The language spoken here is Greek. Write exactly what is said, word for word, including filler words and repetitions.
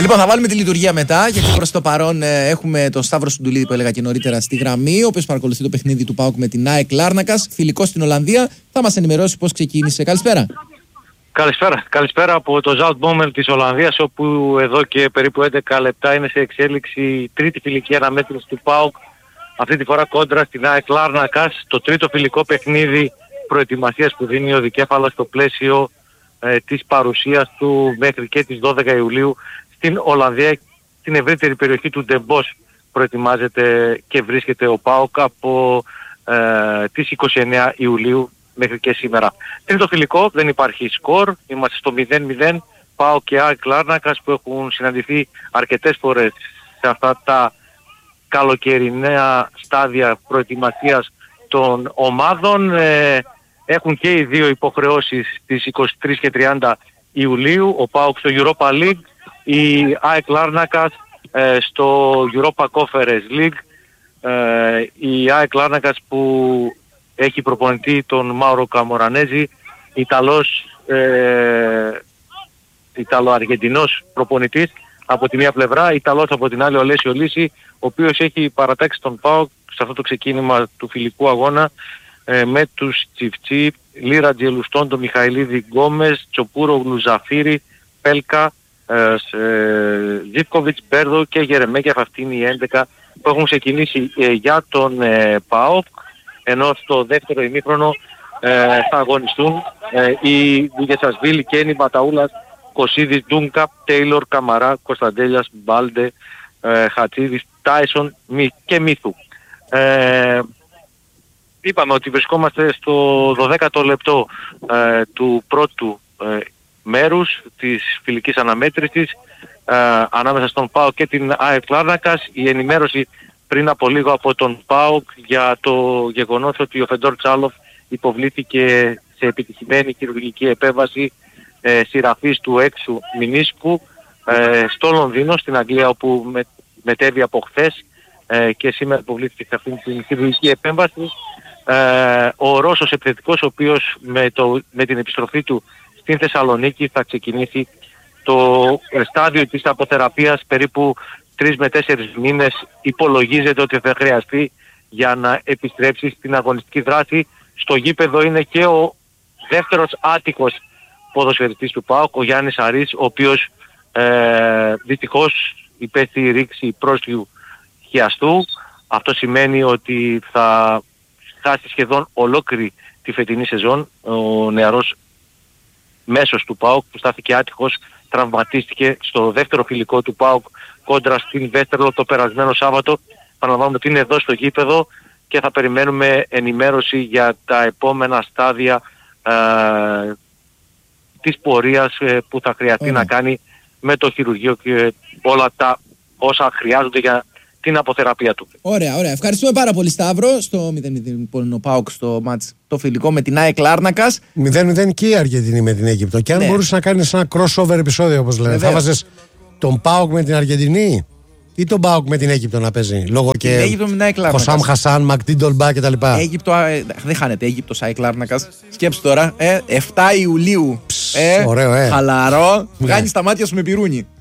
Λοιπόν, θα βάλουμε τη λειτουργία μετά, γιατί προς το παρόν ε, έχουμε τον Σταύρο Σουντουλίδη που έλεγα και νωρίτερα στη γραμμή, ο οποίος παρακολουθεί το παιχνίδι του ΠΑΟΚ με την ΑΕΚ Λάρνακας, φιλικό στην Ολλανδία. Θα μας ενημερώσει πώς ξεκίνησε. Καλησπέρα. Καλησπέρα. Καλησπέρα από το Zoutbommel της Ολλανδίας, όπου εδώ και περίπου έντεκα λεπτά είναι σε εξέλιξη η τρίτη φιλική αναμέτρηση του ΠΑΟΚ. Αυτή τη φορά κόντρα στην ΑΕΚ Λάρνακας, το τρίτο φιλικό παιχνίδι προετοιμασίας που δίνει ο δικέφαλος στο πλαίσιο ε, της παρουσίας του μέχρι και τις δώδεκα Ιουλίου στην Ολλανδία. Στην ευρύτερη περιοχή του Ντεμπός προετοιμάζεται και βρίσκεται ο ΠΑΟΚ από ε, τις είκοσι εννέα Ιουλίου μέχρι και σήμερα. Τρίτο φιλικό, δεν υπάρχει σκορ, είμαστε στο μηδέν μηδέν, ΠΑΟΚ και ΑΕΚ Λάρνακας που έχουν συναντηθεί αρκετές φορές σε αυτά τα καλοκαιρινά στάδια προετοιμασίας των ομάδων. Ε, έχουν και οι δύο υποχρεώσεις στις είκοσι τρεις και τριάντα Ιουλίου, ο ΠΑΟΚ στο Europa League, η ΑΕΚ Λάρνακας ε, στο Europa Conference League. Ε, η ΑΕΚ Λάρνακας που έχει προπονητή τον Μάουρο Καμορανέζη, Ιταλός, ε, Ιταλο-Αργεντινός προπονητής από τη μία πλευρά, Ιταλός από την άλλη ο Αλέσιο Λύση, ο οποίος έχει παρατάξει τον ΠΑΟΚ σε αυτό το ξεκίνημα του φιλικού αγώνα ε, με τους Τσιφτσί, Λίρα Τζελουστόντο, Μιχαηλίδη Γκόμες, Τσοπούρο Ζαφύρη, Πέλκα, ε, Ζίβκοβιτς, Μπέρδο και Γερεμέγεφ. Αυτή είναι οι έντεκα που έχουν ξεκινήσει ε, για τον ε, ΠΑΟΚ, ενώ στο δεύτερο ημίχρονο ε, θα αγωνιστούν ε, οι Βουγεσασβίλη, Κένι, Μπαταούλας, Κωσίδης, Ντούνκαπ, Τέιλορ, Καμαρά, Κωνσταντέλιας, Μπάλντε, ε, Χατσίδης, Τάισον Μι, και Μίθου. Ε, είπαμε ότι βρισκόμαστε στο δωδέκατο λεπτό ε, του πρώτου ε, μέρους της φιλικής αναμέτρησης ε, ανάμεσα στον ΠΑΟΚ και την ΑΕΚ Λάρνακας. Η ενημέρωση πριν από λίγο από τον ΠΑΟΚ για το γεγονός ότι ο Φεντόρ Τσάλοφ υποβλήθηκε σε επιτυχημένη χειρουργική επέμβαση ε, σειραφής του έξου μηνίσκου ε, στο Λονδίνο, στην Αγγλία, όπου με, μετέβη από χθες ε, και σήμερα υποβλήθηκε σε αυτήν την χειρουργική επέμβαση. Ε, ο Ρώσος επιθετικός, ο οποίος με, το, με την επιστροφή του στην Θεσσαλονίκη θα ξεκινήσει το στάδιο της αποθεραπείας. Περίπου τρεις με τέσσερις μήνες υπολογίζεται ότι θα χρειαστεί για να επιστρέψει στην αγωνιστική δράση. Στο γήπεδο είναι και ο δεύτερος άτυχος ποδοσφαιριστής του ΠΑΟΚ, ο Γιάννης Αρής, ο οποίος ε, δυστυχώς υπέστη ρήξη πρόσφυγου χιαστού. Αυτό σημαίνει ότι θα χάσει σχεδόν ολόκληρη τη φετινή σεζόν. Ο νεαρός μέσος του ΠΑΟΚ που στάθηκε άτυχος τραυματίστηκε στο δεύτερο φιλικό του ΠΑΟΚ κόντρα στην Βέστερλο το περασμένο Σάββατο. Παραλαμβάνουμε ότι είναι εδώ στο γήπεδο και θα περιμένουμε ενημέρωση για τα επόμενα στάδια ε, της πορείας ε, που θα χρειαστεί mm. να κάνει με το χειρουργείο και όλα τα όσα χρειάζονται για την αποθεραπεία του. Ωραία, ωραία. Ευχαριστούμε πάρα πολύ, Σταύρο. Στο μηδέν μηδέν ο ΠΑΟΚ στο μάτς το φιλικό με την ΑΕΚ Λάρνακας. μηδέν μηδέν και η Αργεντινή με την Αίγυπτο. Και αν ναι. μπορούσε να κάνεις ένα crossover επεισόδιο, όπως λένε, θα βάζεις τον ΠΑΟΚ με την Αργεντινή ή τον ΠΑΟΚ με την Αίγυπτο να παίζει? Λόγω την και Αίγυπτο με την ΑΕΚ Λάρνακας. Χωσάμ Χασάν, Μακτίν Ντολμπά κτλ. Αίγυπτο, ε, δεν χάνεται. Αίγυπτος ΑΕΚ Λάρνακας. Σκέψου τώρα, ε, εφτά Ιουλίου. Ε, ωραίο, ε. Χαλαρό. Ναι. Βγάνεις τα μάτια σου με πυρούνι.